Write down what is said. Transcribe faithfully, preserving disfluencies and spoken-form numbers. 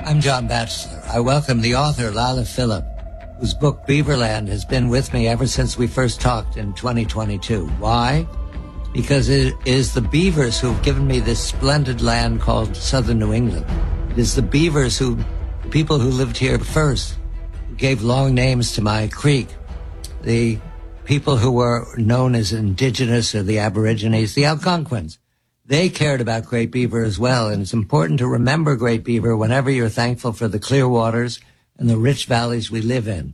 I'm John Batchelor. I welcome the author, Lala Philipp, whose book Beaverland has been with me ever since we first talked in twenty twenty-two. Why? Because it is the beavers who've given me this splendid land called Southern New England. It is the beavers who, the people who lived here first, who gave long names to my creek. The people who were known as indigenous or the Aborigines, the Algonquins. They cared about Great Beaver as well, and it's important to remember Great Beaver whenever you're thankful for the clear waters and the rich valleys we live in.